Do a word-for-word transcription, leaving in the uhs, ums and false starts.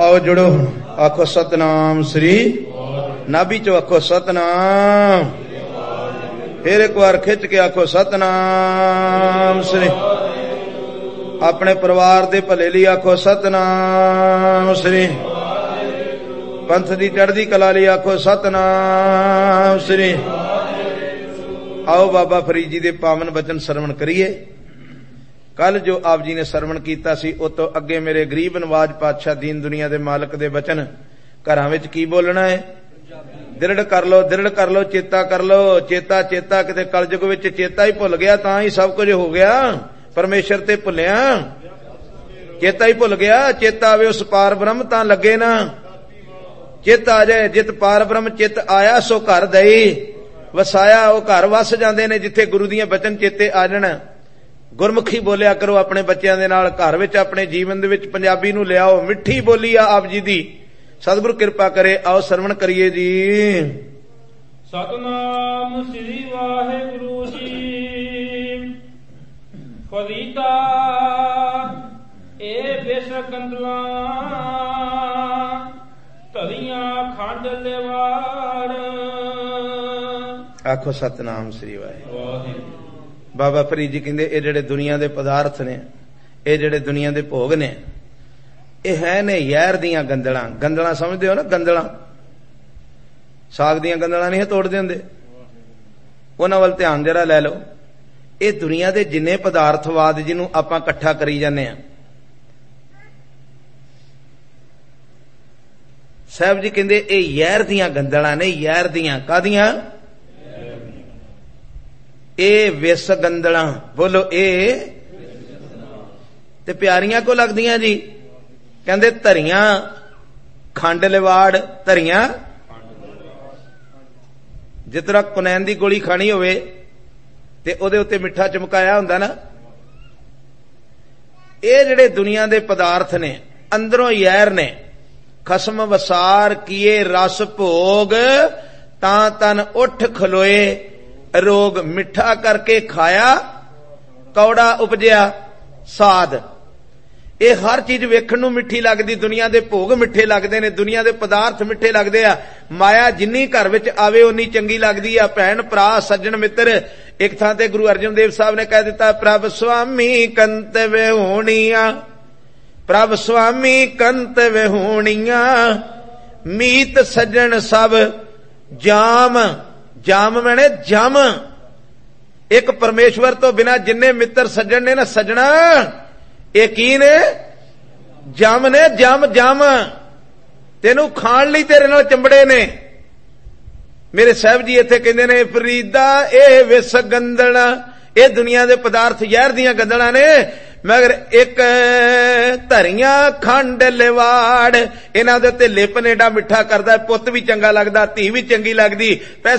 आओ जुड़ो, आखो सतनाम श्री, नाभि चो आखो सतनाम, फिर एक बार खिंच के आखो सतनाम श्री, अपने परिवार दे भले लिए आखो सतनाम श्री, पंथ दी चढ़दी कला लिए आखो सतनाम श्री। आओ बाबा फरीद जी दे पावन बचन सरवण करिए। कल जो आप जी ने सरवण कीता सी उस तो अगे मेरे गरीब नवाज पातशाह दीन दुनिया दे मालक दे बचन घरां विच की बोलना है? दृढ़ कर लो, दृढ़ कर लो, चेता कर लो, चेता चेता। किते कलयुग विच चेता ही भुल गया तां ही सब कुछ हो गया, परमेश्वर ते भुलिया, चेता ही भुल गया। चेता आवे उस पार ब्रह्म तां लगे ना, चित आ जाए जित पार ब्रह्म चित आया सो घर दई वसाया। वो घर वस जांदे ने जिथे गुरु दियां बचन चेते आ जाण। गुरमुखी बोलिया करो अपने बच्चों के नाल, घर विच अपने जीवन दे विच पंजाबी नूं लियाओ। मिठी बोली आ आप जी दी, सतगुरु किरपा करे। आओ सरवण करिए जी। सतनाम श्री वाहिगुरु जी। फरीदा ए बेसकंदला धरियां खंड लेवाड़। आखो सतनाम श्री वाहिगुरु। बाबा फरीद जी कहंदे ये जिहड़े दुनिया दे पदार्थ ने, ये जिहड़े दुनिया दे भोग ने, ये है ने यैर दियां गंदलां। गंदलां समझदे हो ना? गंदलां साग दियां गंदलां नहीं तोड़दे हुंदे, उन्हां वल ध्यान जरा लै लो। ये दुनिया दे जिन्ने पदार्थवाद जिन्हों आपां इकट्ठा करी जाने आ, साहब जी कहंदे ये यैर दियां गंदलां ने। यैर दियां कादियां? ए विस गंदलां। बोलो ए ते प्यारियां को लगदियां जी। कहंदे धरियां खंड लिवाड़। धरियां जिस तरह कुनैन दी गोली खानी होवे ते ओदे उत्ते मिठा चमकाया हुंदा ना, ये जिहड़े दुनिया दे पदार्थ ने अंदरों यैर ने। खसम वसार किए रस भोग, तां तन उठ खलोए रोग। मिठा करके खाया कौड़ा उपजिया साध। ये हर चीज वेखण नूं मिठी लगदी। दुनिया दे भोग मिठे लगदे ने, दुनिया दे पदार्थ मिठे लगदे आ। माया जिन्नी घर विच आवे उन्नी चंगी लगदी आ। भैण भरा सज्जण मित्र, एक थां ते गुरु अर्जन देव साहब ने कह दिता, प्रभ स्वामी कंत विहूणिया, प्रभ स्वामी कंत विहूणिया, मीत सज्जण सब जाम। जाम मैंने जम। एक परमेश्वर तो बिना जिन्ने मित्र सज्जन ने ना सजना, ये की ने? जम ने। जम जम तेनू खाण लई तेरे नाल चंबड़े ने। मेरे साहब जी इत्थे कहंदे ने, फरीदा ए विस गंदला। ये दुनिया दे पदार्थ यैर दियां गंदलां ने, मगर एक धरियां खंड लिवाड़। इन्हां दे उत्ते लिप ने एडा मिठा करदा, पुत्त भी चंगा लगदा, धी भी चंगी लगदी।